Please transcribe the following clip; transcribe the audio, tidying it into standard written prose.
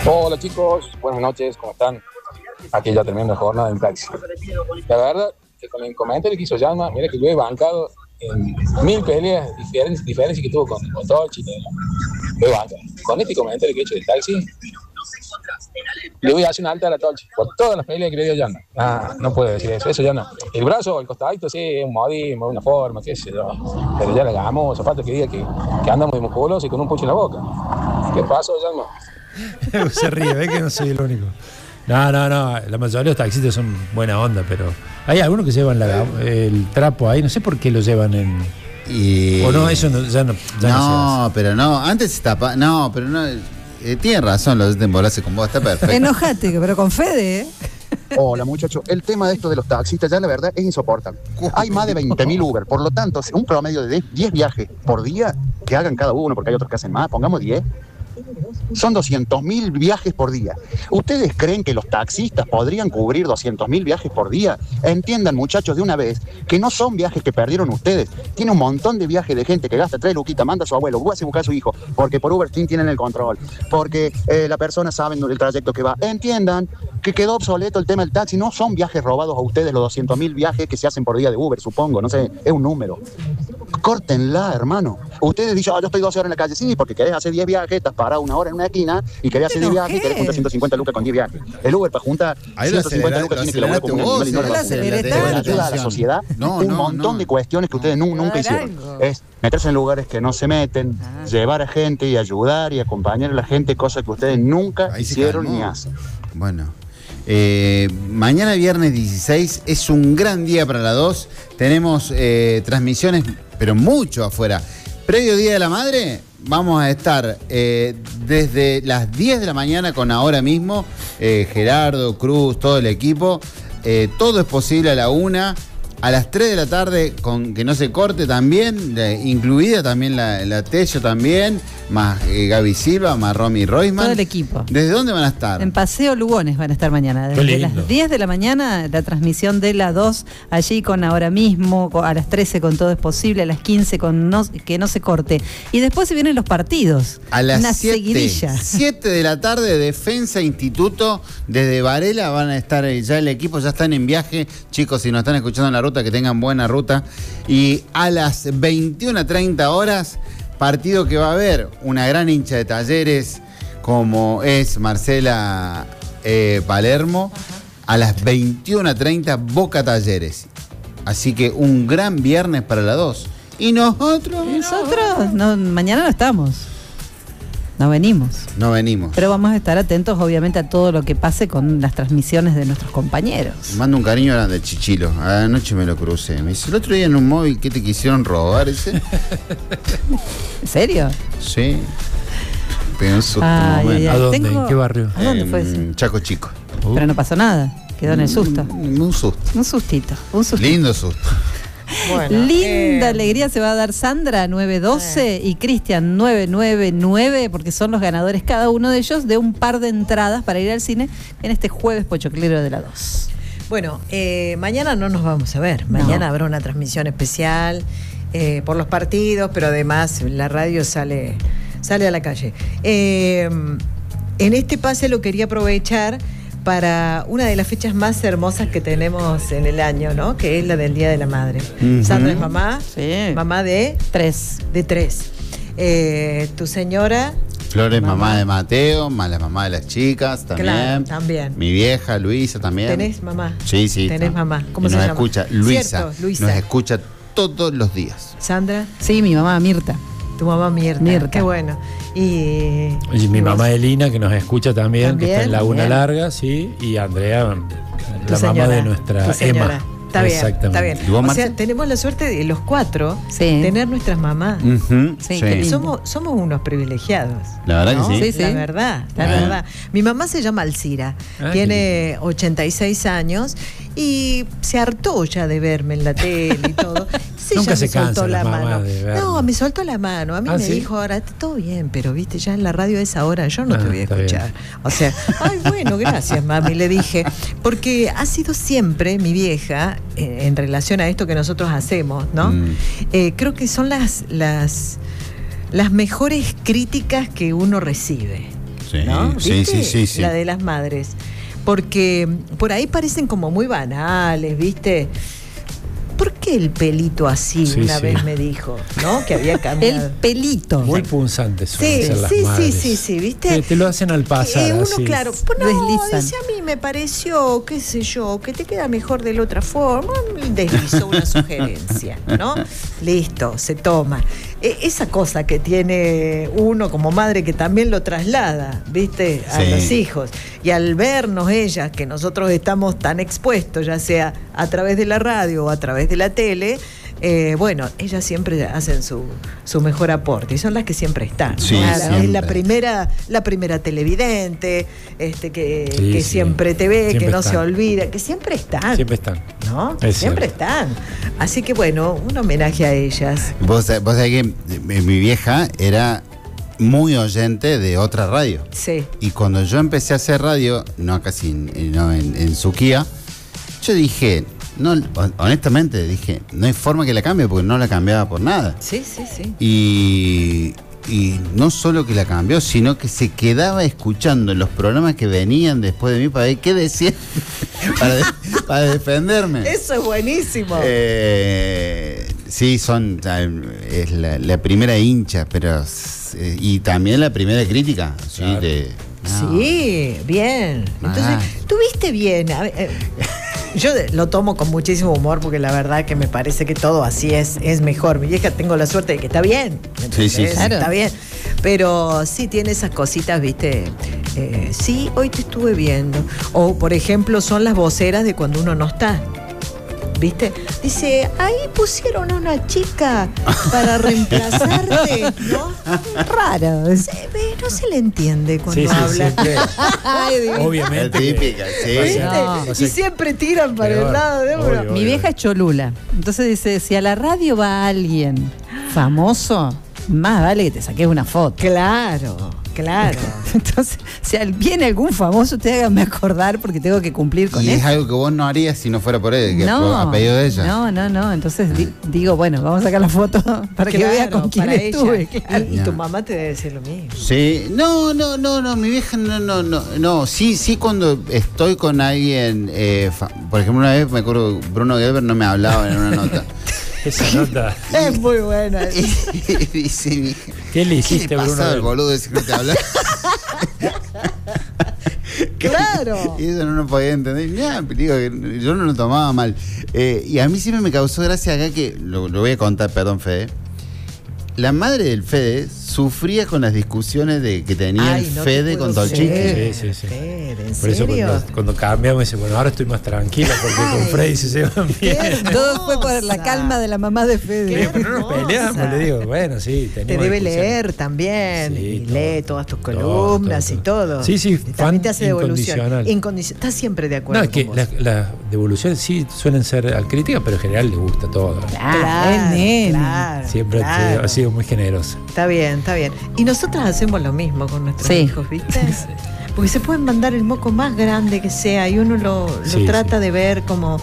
Hola chicos, buenas noches, ¿cómo están? Aquí ya terminando la jornada en taxi. La verdad, que con el comentario que hizo Yalma, mira que yo he bancado en 1000 peleas diferentes que tuvo con Tolchi. Lo he bancado. Con este comentario que he hecho del taxi, le voy a hacer una alta a la Tolchi por todas las peleas que le dio Yalma. No puedo decir eso ya no. El brazo, el costadito, sí, es un modismo, una forma, qué sé yo. Pero ya le hagamos, zapato que diga que andamos de musculosos y con un pucho en la boca. ¿Qué pasó, Yalma? Se ríe, ve que no soy el único. No, la mayoría de los taxistas son buena onda, pero hay algunos que llevan el trapo ahí, no sé por qué lo llevan en... O no, eso ya no se hace. Pero no, antes se tapa, no, pero no, tiene razón los de embolarse con vos, está perfecto. Enojate, pero con Fede, ¿eh? Hola muchachos, el tema de esto de los taxistas ya la verdad es insoportable. Hay más de 20.000 Uber, por lo tanto, un promedio de 10 viajes por día que hagan cada uno, porque hay otros que hacen más, pongamos 10. Son 200.000 viajes por día. ¿Ustedes creen que los taxistas podrían cubrir 200.000 viajes por día? Entiendan, muchachos, de una vez, que no son viajes que perdieron ustedes. Tiene un montón de viajes de gente que gasta 3 luquitas, manda a su abuelo, va a buscar a su hijo, porque por Uber Team tienen el control, porque la persona sabe el trayecto que va. Entiendan que quedó obsoleto el tema del taxi. No son viajes robados a ustedes los 200.000 viajes que se hacen por día de Uber, supongo, no sé, es un número. Córtenla, hermano. Ustedes dicen, yo estoy 12 horas en la calle. Sí, porque querés hacer 10 viajes, estás parado una hora en una esquina y querés hacer 10 viajes y querés juntar 150 lucas con 10 viajes. El Uber para juntar 150 lucas tiene que laburar como un animal y no lo ayuda a la sociedad. Un montón de cuestiones que ustedes nunca hicieron. Es meterse en lugares que no se meten, llevar a gente y ayudar y acompañar a la gente, cosas que ustedes nunca hicieron ni hacen. Bueno. Mañana viernes 16 es un gran día para la 2. Tenemos transmisiones, pero mucho afuera. Previo Día de la Madre, vamos a estar desde las 10 de la mañana con ahora mismo Gerardo, Cruz, todo el equipo. Todo es posible a la 1. A las 3 de la tarde, con que no se corte también, incluida también la Tello también, más Gaby Silva, más Romy Roisman. Todo el equipo. ¿Desde dónde van a estar? En Paseo Lugones van a estar mañana. Desde las 10 de la mañana, la transmisión de la 2, allí con ahora mismo, a las 13 con Todo es Posible, a las 15 con que no se corte. Y después se vienen los partidos. A las 7 de la tarde, Defensa Instituto, desde Varela van a estar ya el equipo, ya están en viaje. Chicos, si nos están escuchando en la ruta, que tengan buena ruta. Y a las 21:30 horas, partido que va a haber una gran hincha de Talleres como es Marcela Palermo. A las 21:30 Boca Talleres. Así que un gran viernes para la 2. ¿Y nosotros? No, mañana no estamos. No venimos. Pero vamos a estar atentos, obviamente, a todo lo que pase con las transmisiones de nuestros compañeros. Mando un cariño grande, Chichilo. Anoche me lo crucé. Me dice, el otro día en un móvil, ¿qué te quisieron robar ese? ¿En serio? Sí. Pegué un susto. ¿A dónde? ¿En qué barrio? ¿A dónde fue ese? Chaco Chico. Pero no pasó nada. Quedó en el susto. Un susto. Un sustito. Lindo susto. Bueno, linda alegría se va a dar Sandra 912 y Cristian 999, porque son los ganadores cada uno de ellos de un par de entradas para ir al cine en este jueves pochoclero de la 2. Bueno, mañana no nos vamos a ver. Mañana habrá una transmisión especial por los partidos, pero además la radio sale a la calle. En este pase lo quería aprovechar para una de las fechas más hermosas que tenemos en el año, ¿no? Que es la del Día de la Madre. Sandra es mamá, mamá de 3. Tu señora... Flores, mamá de Mateo, la mamá de las chicas también. Claro, también. Mi vieja, Luisa también. ¿Tenés mamá? Sí. ¿Tenés mamá? ¿Cómo se llama? Nos escucha, Luisa. Cierto, Luisa. Nos escucha todos los días. ¿Sandra? Sí, mi mamá Mirta. Tu mamá Mirta. Qué bueno. Y mi mamá Elina, que nos escucha también, que está en Laguna Larga, sí. Y Andrea, la mamá de nuestra Emma. Está bien. O sea, tenemos la suerte de los 4 tener nuestras mamás. Somos unos privilegiados. La verdad, ¿no? Que sí. La verdad. Mi mamá se llama Alcira, tiene 86 años y se hartó ya de verme en la tele y todo. Nunca se cansa la mano. No, me soltó la mano. A mí me dijo, ahora está todo bien, pero viste, ya en la radio a esa hora yo no te voy a escuchar. O sea, bueno, gracias, mami, le dije. Porque ha sido siempre mi vieja, en relación a esto que nosotros hacemos, ¿no? Creo que son las mejores críticas que uno recibe. ¿no? ¿Viste? Sí. La de las madres. Porque por ahí parecen como muy banales, ¿viste? ¿Por qué el pelito así? Sí, Una sí. vez me dijo, ¿no? Que había cambiado. El pelito. Muy punzante suelen ser las madres. Sí, ¿viste? Te lo hacen al pasar. Uno, así. claro, pues no, Deslizan. dice, a mí me pareció, qué sé yo, que te queda mejor de la otra forma. Deslizó una sugerencia, ¿no? Listo, se toma. Esa cosa que tiene uno como madre que también lo traslada, ¿viste? A Sí. los hijos. Y al vernos ellas, que nosotros estamos tan expuestos, ya sea a través de la radio o a través de la tele, bueno, ellas siempre hacen su mejor aporte y son las que siempre están, ¿no? Sí, Es la siempre. primera televidente, que Sí. siempre te ve, Siempre que no se están. olvida, que siempre están. Siempre están. ¿No? Es Siempre cierto. están. Así que bueno, un homenaje a ellas. Vos sabés que mi vieja era muy oyente de otra radio. Sí. Y cuando yo empecé a hacer radio, no casi no en Suquía, yo dije, no, honestamente dije, no hay forma que la cambie porque no la cambiaba por nada. Sí. Y no solo que la cambió, sino que se quedaba escuchando los programas que venían después de mí para ver qué decían para defenderme. Eso es buenísimo. Sí, es la primera hincha, pero y también la primera crítica. ¿Sí? Claro. Sí, bien. Entonces, Ah. tuviste bien. A ver, yo lo tomo con muchísimo humor porque la verdad que me parece que todo así es mejor. Mi vieja tengo la suerte de que está bien. ¿Entendés? Sí, claro. Está bien. Pero sí tiene esas cositas, ¿viste? Sí, hoy te estuve viendo. O, por ejemplo, son las voceras de cuando uno no está. ¿Viste? Dice, ahí pusieron a una chica para reemplazarte, ¿no? Raro. No se le entiende cuando Sí, habla. siempre. Ay, Dios. Obviamente. La típica, sí. ¿Viste? No, o sea, Y siempre tiran para peor, el lado de uno. obvio. Mi vieja es cholula. Entonces dice, si a la radio va alguien famoso, más vale que te saques una foto. Claro. Entonces, si viene algún famoso, te háganme acordar porque tengo que cumplir con Y es eso. algo que vos no harías si no fuera por él, que a pedido de ella. No. Entonces digo, bueno, vamos a sacar la foto para que vea con quién para estuve. ella. Claro. Y tu mamá te debe decir lo mismo. Sí, no, mi vieja no, sí cuando estoy con alguien, por ejemplo una vez me acuerdo Bruno Gelber no me hablaba en una nota. Esa nota. Es muy buena. Y dice mi hija, ¿Qué le ¿qué hiciste, le Bruno? pasaba al boludo ese que no te habla? Claro. Y eso no lo podía entender. Ya, digo, que yo no lo tomaba mal. Y a mí siempre me causó gracia acá que, lo voy a contar, perdón, Fede. La madre del Fede sufría con las discusiones que tenía Ay, el no te Fede puedo con Tolchiqui. creer. Sí. Fede, ¿en Por eso serio? cuando cambiamos, dice, bueno, ahora estoy más tranquila porque con Freddy se llevan bien. Todo fue por la calma de la mamá de Le Fede. digo, pero no nos hermosa. peleamos, le digo, bueno, sí, Te teníamos debe discusiones. leer también. Sí, y todo, lee todas tus columnas todo. y todo. Sí, sí, También fan te hace devolución. incondicional. Estás siempre de acuerdo. No, es que con vos. las devoluciones sí suelen ser al crítica, pero en general le gusta todo. Claro, el nene. claro, Siempre claro. ha sido muy generosa. Está bien. Y nosotras hacemos lo mismo con nuestros Sí. hijos, ¿viste? Porque se pueden mandar el moco más grande que sea y uno lo Sí, trata sí. de ver como